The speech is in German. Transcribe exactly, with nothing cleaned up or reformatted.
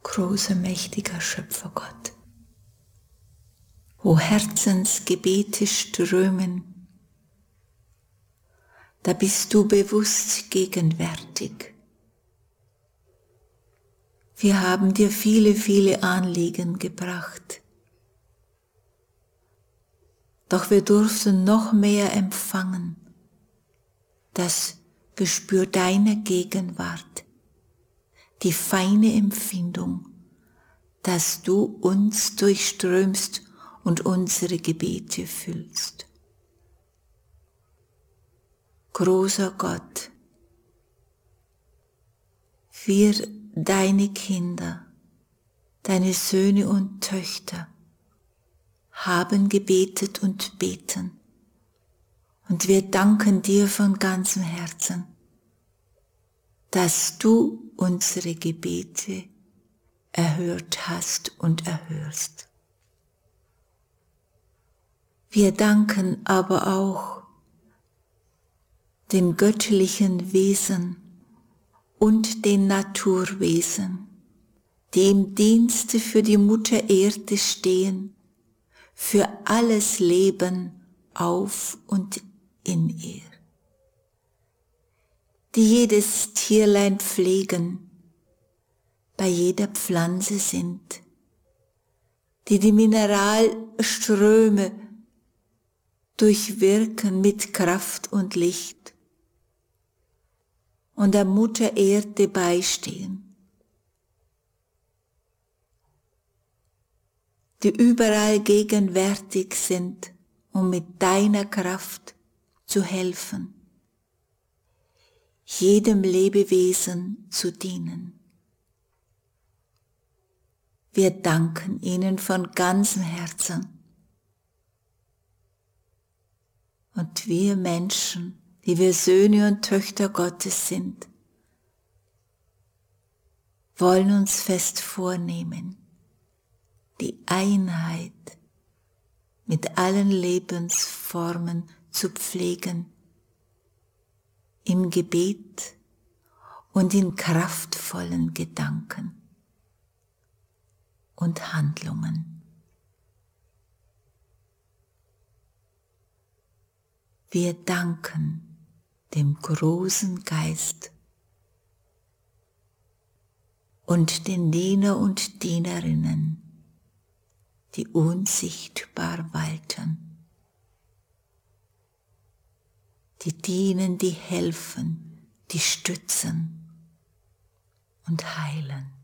großer, mächtiger Schöpfergott, wo Herzensgebete strömen, da bist du bewusst gegenwärtig. Wir haben dir viele, viele Anliegen gebracht, doch wir durften noch mehr empfangen, das Gespür deiner Gegenwart, die feine Empfindung, dass du uns durchströmst und unsere Gebete füllst. Großer Gott, wir, deine Kinder, deine Söhne und Töchter, haben gebetet und beten. Und wir danken dir von ganzem Herzen, dass du unsere Gebete erhört hast und erhörst. Wir danken aber auch den göttlichen Wesen und den Naturwesen, die im Dienste für die Mutter Erde stehen, für alles Leben auf und in ihr, die jedes Tierlein pflegen, bei jeder Pflanze sind, die die Mineralströme durchwirken mit Kraft und Licht und der Mutter Erde beistehen, die überall gegenwärtig sind, um mit deiner Kraft zu helfen, jedem Lebewesen zu dienen. Wir danken ihnen von ganzem Herzen. Und wir Menschen, die wir Söhne und Töchter Gottes sind, wollen uns fest vornehmen, die Einheit mit allen Lebensformen zu pflegen, im Gebet und in kraftvollen Gedanken und Handlungen. Wir danken dem großen Geist und den Diener und Dienerinnen, die unsichtbar walten, die dienen, die helfen, die stützen und heilen.